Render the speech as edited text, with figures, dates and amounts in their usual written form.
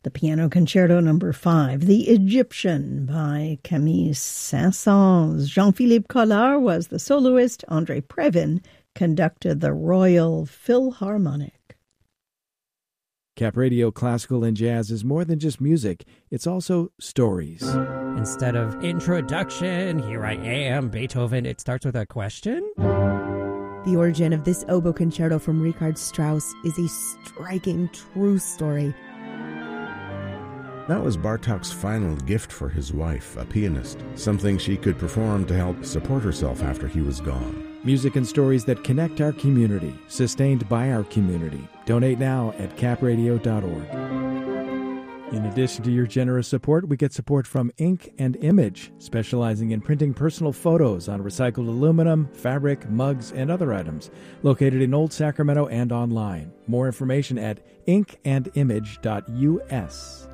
The Piano Concerto No. 5, The Egyptian by Camille Saint-Saëns. Jean-Philippe Collard was the soloist. André Previn conducted the Royal Philharmonic. Cap Radio Classical and Jazz is more than just music. It's also stories. Instead of introduction, here I am, Beethoven, it starts with a question. The origin of this oboe concerto from Richard Strauss is a striking true story. That was Bartók's final gift for his wife, a pianist, something she could perform to help support herself after he was gone. Music and stories that connect our community, sustained by our community. Donate now at capradio.org. In addition to your generous support, we get support from Ink and Image, specializing in printing personal photos on recycled aluminum, fabric, mugs, and other items, located in Old Sacramento and online. More information at inkandimage.us.